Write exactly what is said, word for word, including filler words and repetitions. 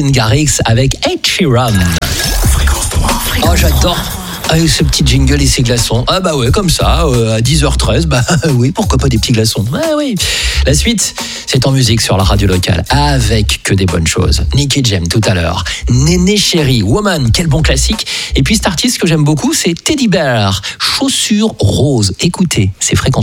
Martin Garrix avec Ed Sheeran. Oh, j'adore. Avec ce petit jingle et ces glaçons. Ah bah ouais, comme ça, euh, à dix heures treize, bah oui, pourquoi pas des petits glaçons. Ah oui. La suite, c'est en musique sur la radio locale, avec que des bonnes choses. Nicky Jam tout à l'heure. Néné Chérie, Woman, quel bon classique. Et puis cet artiste que j'aime beaucoup, c'est Teddy Bear, Chaussures roses. Écoutez, c'est Fréquence.